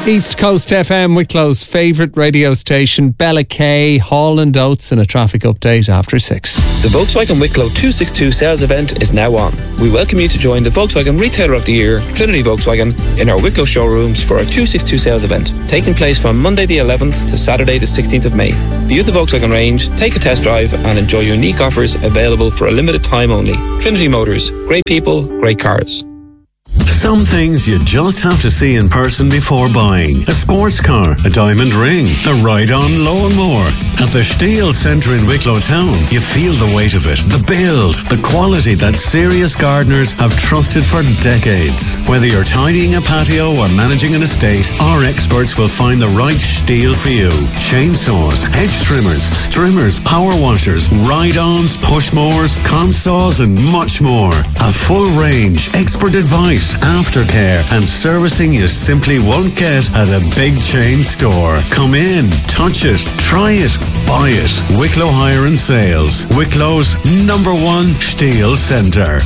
East Coast FM, Wicklow's favourite radio station, Bella K, Hall and Oates, and a traffic update after 6. The Volkswagen Wicklow 262 sales event is now on. We welcome you to join the Volkswagen Retailer of the Year, Trinity Volkswagen, in our Wicklow showrooms for our 262 sales event, taking place from Monday the 11th to Saturday the 16th of May. View the Volkswagen range, take a test drive, and enjoy unique offers available for a limited time only. Trinity Motors, great people, great cars. Some things you just have to see in person before buying. A sports car, a diamond ring, a ride-on lawnmower. At the Stihl Centre in Wicklow Town, you feel the weight of it. The build, the quality that serious gardeners have trusted for decades. Whether you're tidying a patio or managing an estate, our experts will find the right Stihl for you. Chainsaws, hedge trimmers, strimmers, power washers, ride-ons, push mowers, comb saws, and much more. A full range, expert advice, aftercare and servicing you simply won't get at a big chain store. Come in, touch it, try it, buy it. Wicklow Hire and Sales, Wicklow's #1 Stihl Centre.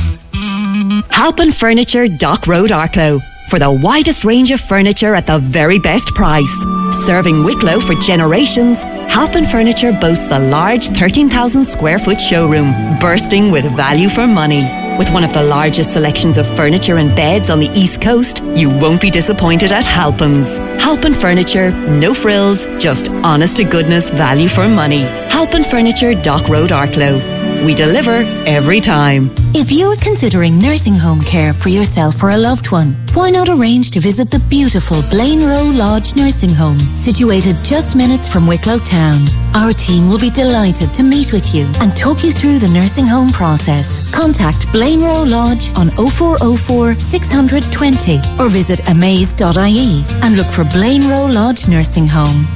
Halpin Furniture, Dock Road, Arklow. For the widest range of furniture at the very best price. Serving Wicklow for generations, Halpin Furniture boasts a large 13,000 square foot showroom, bursting with value for money. With one of the largest selections of furniture and beds on the East Coast, you won't be disappointed at Halpin's. Halpin Furniture, no frills, just honest to goodness value for money. Halpin Furniture, Dock Road, Arklow. We deliver every time. If you're considering nursing home care for yourself or a loved one, why not arrange to visit the beautiful Blaine Row Lodge Nursing Home, situated just minutes from Wicklow Town. Our team will be delighted to meet with you and talk you through the nursing home process. Contact Blaine Row Lodge on 0404 620 or visit amaze.ie and look for Blaine Row Lodge Nursing Home.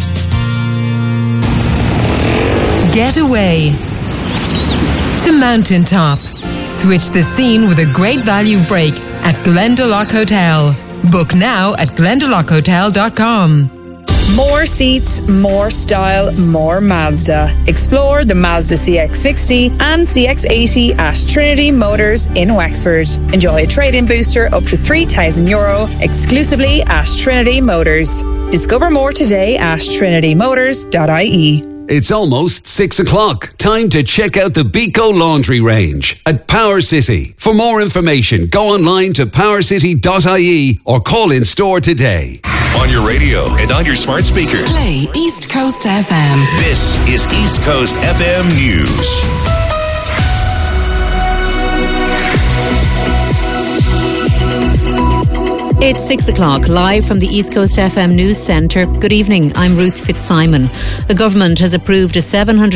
Get away to Mountaintop. Switch the scene with a great value break at Glendalough Hotel. Book now at glendaloughotel.com. More seats, more style, more Mazda. Explore the Mazda CX-60 and CX-80 at Trinity Motors in Wexford. Enjoy a trade-in booster up to €3,000 exclusively at Trinity Motors. Discover more today at trinitymotors.ie. It's almost 6 o'clock. Time to check out the Beco Laundry range at Power City. For more information, go online to powercity.ie or call in store today. On your radio and on your smart speaker. Play East Coast FM. This is East Coast FM News. It's 6 o'clock, live from the East Coast FM News Centre. Good evening, I'm Ruth Fitzsimon. The government has approved a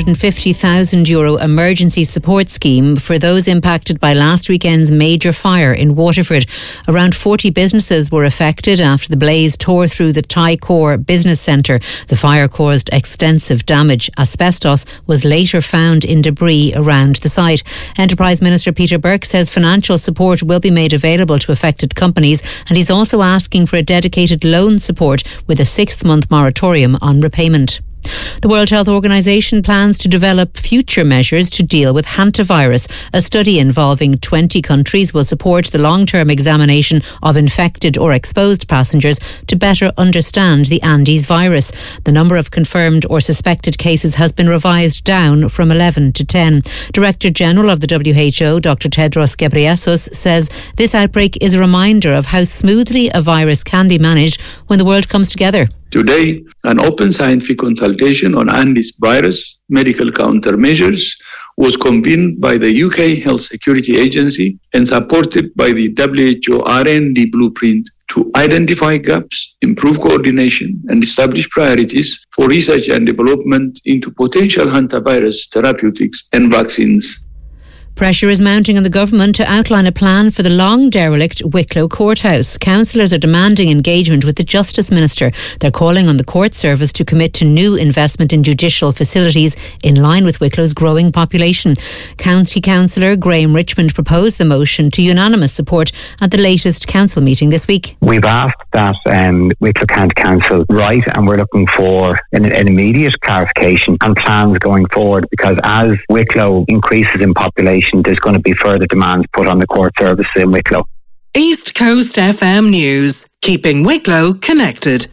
€750,000 emergency support scheme for those impacted by last weekend's major fire in Waterford. Around 40 businesses were affected after the blaze tore through the Ty-Core Business Centre. The fire caused extensive damage. Asbestos was later found in debris around the site. Enterprise Minister Peter Burke says financial support will be made available to affected companies, and he's also asking for a dedicated loan support with a 6-month moratorium on repayment. The World Health Organization plans to develop future measures to deal with hantavirus. A study involving 20 countries will support the long-term examination of infected or exposed passengers to better understand the Andes virus. The number of confirmed or suspected cases has been revised down from 11 to 10. Director General of the WHO, Dr. Tedros Ghebreyesus, says this outbreak is a reminder of how smoothly a virus can be managed when the world comes together. Today, an open scientific consultation on Andes virus medical countermeasures was convened by the UK Health Security Agency and supported by the WHO R&D blueprint to identify gaps, improve coordination, and establish priorities for research and development into potential hantavirus therapeutics and vaccines. Pressure is mounting on the government to outline a plan for the long derelict Wicklow Courthouse. Councillors are demanding engagement with the Justice Minister. They're calling on the court service to commit to new investment in judicial facilities in line with Wicklow's growing population. County Councillor Graham Richmond proposed the motion to unanimous support at the latest council meeting this week. We've asked that Wicklow County Council write, and we're looking for an immediate clarification and plans going forward, because as Wicklow increases in population, there's going to be further demands put on the court services in Wicklow. East Coast FM News, keeping Wicklow connected.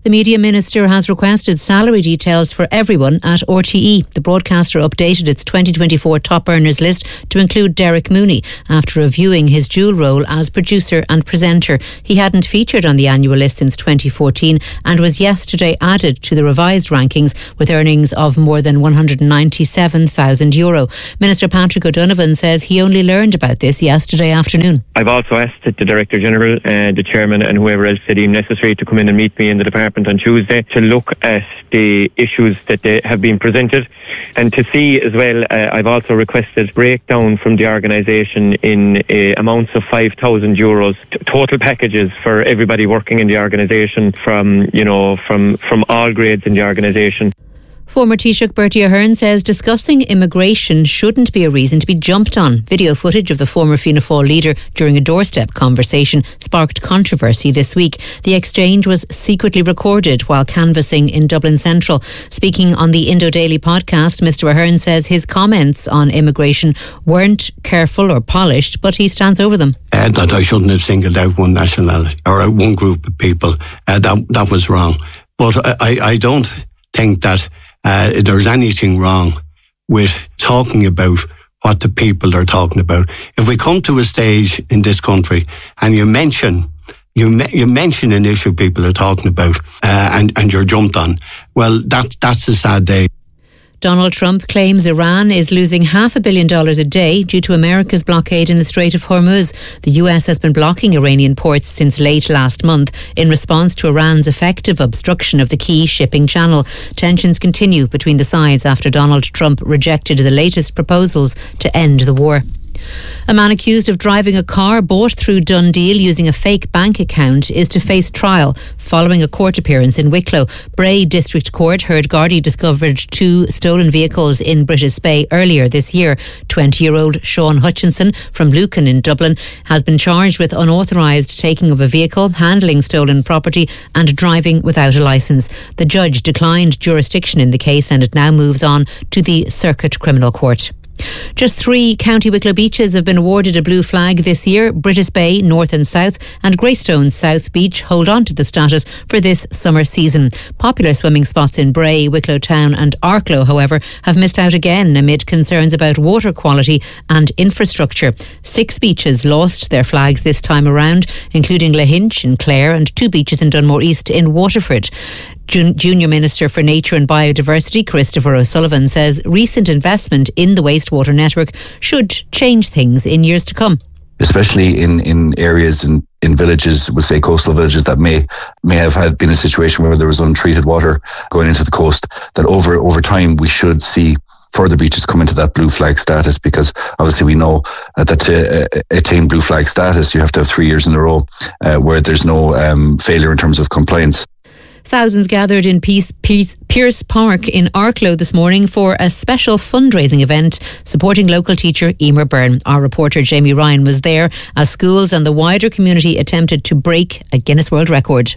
The media minister has requested salary details for everyone at RTE. The broadcaster updated its 2024 top earners list to include Derek Mooney after reviewing his dual role as producer and presenter. He hadn't featured on the annual list since 2014 and was yesterday added to the revised rankings with earnings of more than €197,000. Minister Patrick O'Donovan says he only learned about this yesterday afternoon. I've also asked the Director General and the Chairman and whoever else they deem necessary to come in and meet me in the department on Tuesday to look at the issues that they have been presented and to see as well. I've also requested breakdown from the organisation in amounts of €5,000 total packages for everybody working in the organisation from all grades in the organisation. Former Taoiseach Bertie Ahern says discussing immigration shouldn't be a reason to be jumped on. Video footage of the former Fianna Fáil leader during a doorstep conversation sparked controversy this week. The exchange was secretly recorded while canvassing in Dublin Central. Speaking on the Indo Daily podcast, Mr Ahern says his comments on immigration weren't careful or polished, but he stands over them. That I shouldn't have singled out one nationality or one group of people. That was wrong. But I don't think that there's anything wrong with talking about what the people are talking about. If we come to a stage in this country and you mention an issue people are talking about and you're jumped on, well, that's a sad day. Donald Trump claims Iran is losing $500 million a day due to America's blockade in the Strait of Hormuz. The US has been blocking Iranian ports since late last month in response to Iran's effective obstruction of the key shipping channel. Tensions continue between the sides after Donald Trump rejected the latest proposals to end the war. A man accused of driving a car bought through Dundee using a fake bank account is to face trial following a court appearance in Wicklow. Bray District Court heard Gardaí discovered 2 stolen vehicles in British Bay earlier this year. 20-year-old Sean Hutchinson from Lucan in Dublin has been charged with unauthorised taking of a vehicle, handling stolen property and driving without a licence. The judge declined jurisdiction in the case and it now moves on to the Circuit Criminal Court. Just 3 County Wicklow beaches have been awarded a blue flag this year. British Bay, North and South, and Greystones South Beach hold on to the status for this summer season. Popular swimming spots in Bray, Wicklow Town and Arklow, however, have missed out again amid concerns about water quality and infrastructure. 6 beaches lost their flags this time around, including Lahinch in Clare and 2 beaches in Dunmore East in Waterford. Junior Minister for Nature and Biodiversity, Christopher O'Sullivan, says recent investment in the wastewater network should change things in years to come. Especially in areas in villages, we'll say coastal villages that may have been a situation where there was untreated water going into the coast, that over time we should see further beaches come into that blue flag status, because obviously we know that to attain blue flag status you have to have 3 years in a row where there's no failure in terms of compliance. Thousands gathered in Pierce Park in Arklow this morning for a special fundraising event supporting local teacher Emer Byrne. Our reporter Jamie Ryan was there as schools and the wider community attempted to break a Guinness World Record.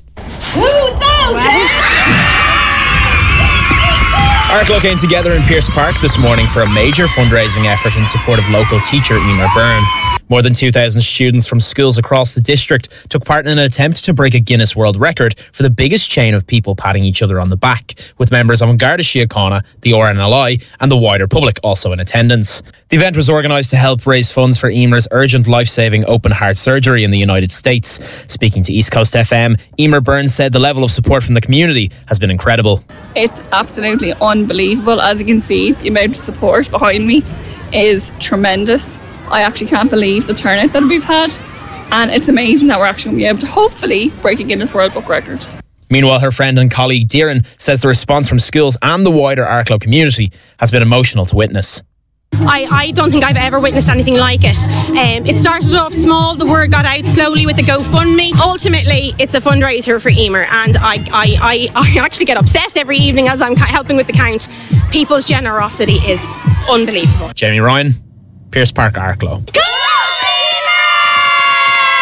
Arklow came together in Pierce Park this morning for a major fundraising effort in support of local teacher Emer Byrne. More than 2,000 students from schools across the district took part in an attempt to break a Guinness World Record for the biggest chain of people patting each other on the back, with members of Garda Síochána, the RNLI and the wider public also in attendance. The event was organised to help raise funds for Emer's urgent life-saving open heart surgery in the United States. Speaking to East Coast FM, Emer Byrne said the level of support from the community has been incredible. It's absolutely unbelievable. As you can see, the amount of support behind me is tremendous. I actually can't believe the turnout that we've had, and it's amazing that we're actually going to be able to hopefully break a Guinness World Book record. Meanwhile, her friend and colleague Deireann says the response from schools and the wider Arklow community has been emotional to witness. I don't think I've ever witnessed anything like it. It started off small, the word got out slowly with the GoFundMe. Ultimately, it's a fundraiser for Emer, and I actually get upset every evening as I'm helping with the count. People's generosity is unbelievable. Jamie Ryan, Pierce Park, Arklow.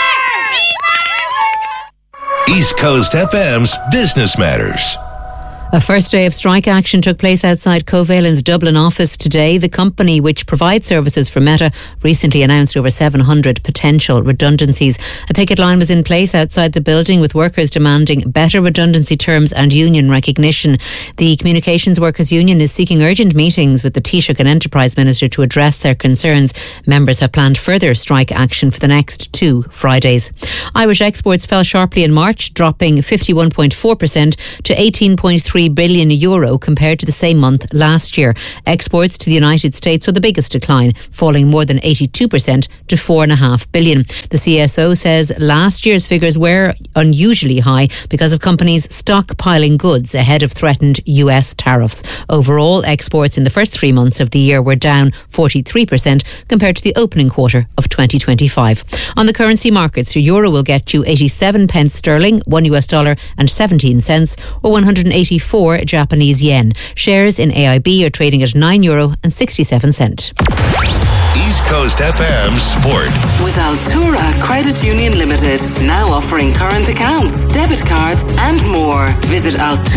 East Coast FM's Business Matters. A first day of strike action took place outside Covalent's Dublin office today. The company, which provides services for Meta, recently announced over 700 potential redundancies. A picket line was in place outside the building with workers demanding better redundancy terms and union recognition. The Communications Workers Union is seeking urgent meetings with the Taoiseach and Enterprise Minister to address their concerns. Members have planned further strike action for the next 2 Fridays. Irish exports fell sharply in March, dropping 51.4% to €18.3 billion compared to the same month last year. Exports to the United States saw the biggest decline, falling more than 82% to $4.5 billion. The CSO says last year's figures were unusually high because of companies stockpiling goods ahead of threatened US tariffs. Overall, exports in the first 3 months of the year were down 43% compared to the opening quarter of 2025. On the currency markets, your euro will get you 87 pence sterling, $1 and 17 cents, or 184 Japanese yen. Shares in AIB are trading at €9.67. East Coast FM Sport. With Altura Credit Union Limited, now offering current accounts, debit cards and more. Visit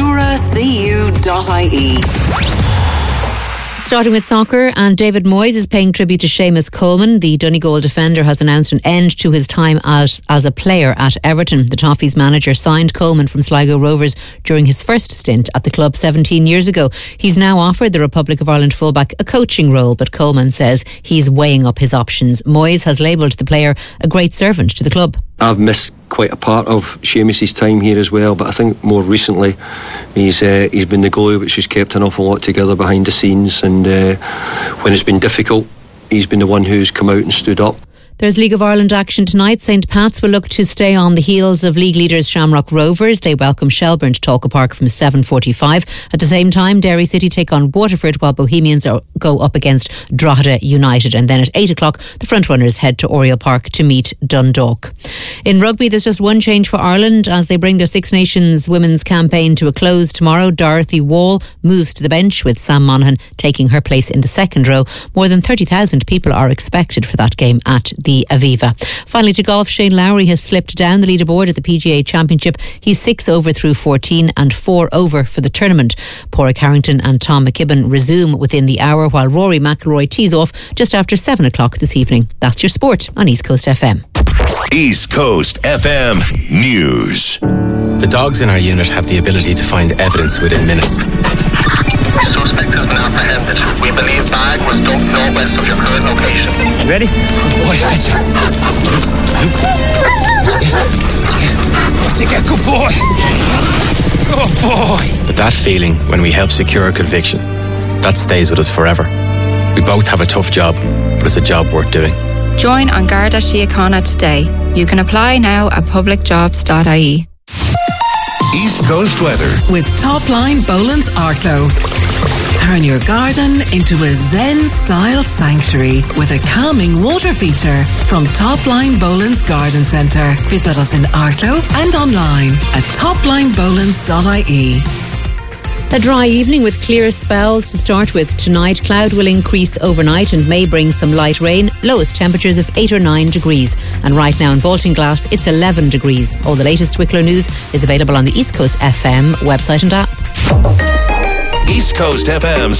alturacu.ie. Starting with soccer, and David Moyes is paying tribute to Seamus Coleman. The Donegal defender has announced an end to his time as a player at Everton. The Toffees manager signed Coleman from Sligo Rovers during his first stint at the club 17 years ago. He's now offered the Republic of Ireland fullback a coaching role, but Coleman says he's weighing up his options. Moyes has labelled the player a great servant to the club. I've missed quite a part of Seamus's time here as well, but I think more recently he's been the glue which has kept an awful lot together behind the scenes, and when it's been difficult, he's been the one who's come out and stood up. There's League of Ireland action tonight. St Pat's will look to stay on the heels of league leaders Shamrock Rovers. They welcome Shelbourne to Talca Park from 7:45. At the same time, Derry City take on Waterford, while Bohemians go up against Drogheda United. And then at 8 o'clock, the frontrunners head to Oriel Park to meet Dundalk. In rugby, there's just one change for Ireland as they bring their Six Nations women's campaign to a close tomorrow. Dorothy Wall moves to the bench, with Sam Monaghan taking her place in the second row. More than 30,000 people are expected for that game at the Aviva. Finally, to golf, Shane Lowry has slipped down the leaderboard at the PGA Championship. He's 6 over through 14 and 4 over for the tournament. Pádraig Harrington and Tom McKibben resume within the hour, while Rory McIlroy tees off just after 7 o'clock this evening. That's your sport on East Coast FM. East Coast FM News. The dogs in our unit have the ability to find evidence within minutes. Suspect has been apprehended. We believe bag was dumped northwest of your current location. Ready? Good boy, fetch it. Take it, good boy. Good boy. But that feeling when we help secure a conviction, that stays with us forever. We both have a tough job, but it's a job worth doing. Join on Garda Síochána today. You can apply now at publicjobs.ie. East Coast weather with Topline Boland's Arklow. Turn your garden into a Zen-style sanctuary with a calming water feature from Topline Boland's Garden Centre. Visit us in Arklow and online at toplinebolands.ie. A dry evening with clear spells to start with tonight. Cloud will increase overnight and may bring some light rain. Lowest temperatures of 8 or 9 degrees. And right now in Baltinglass, it's 11 degrees. All the latest Wicklow news is available on the East Coast FM website and app. East Coast FM